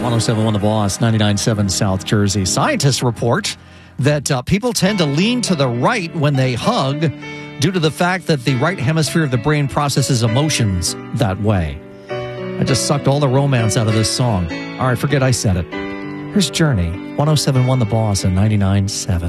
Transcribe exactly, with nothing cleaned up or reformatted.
one oh seven point one The Boss, ninety-nine point seven South Jersey. Scientists report that uh, people tend to lean to the right when they hug due to the fact that the right hemisphere of the brain processes emotions that way. I just sucked all the romance out of this song. All right, forget I said it. Here's Journey, one oh seven point one The Boss and ninety-nine point seven.